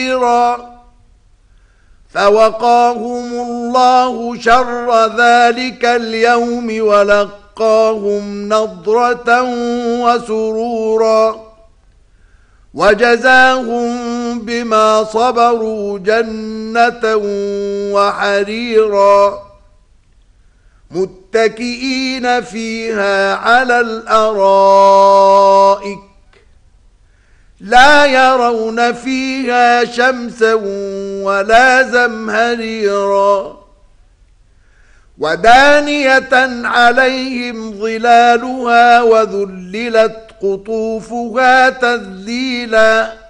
فوقاهم الله شر ذلك اليوم ولقاهم نضرة وسرورا وجزاهم بما صبروا جنة وحريرا متكئين فيها على الأرائك لا يرون فيها شمسا ولا زمهريرا ودانية عليهم ظلالها وذللت قطوفها تذليلا